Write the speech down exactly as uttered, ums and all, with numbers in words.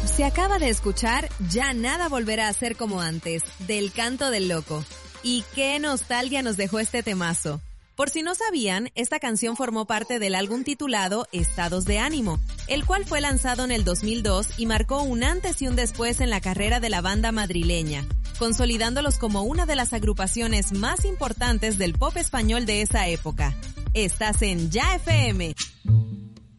Se acaba de escuchar Ya nada volverá a ser como antes, del Canto del Loco. Y qué nostalgia nos dejó este temazo. Por si no sabían, esta canción formó parte del álbum titulado Estados de Ánimo, el cual fue lanzado en el dos mil dos y marcó un antes y un después en la carrera de la banda madrileña, consolidándolos como una de las agrupaciones más importantes del pop español de esa época. Estás en Ya F M.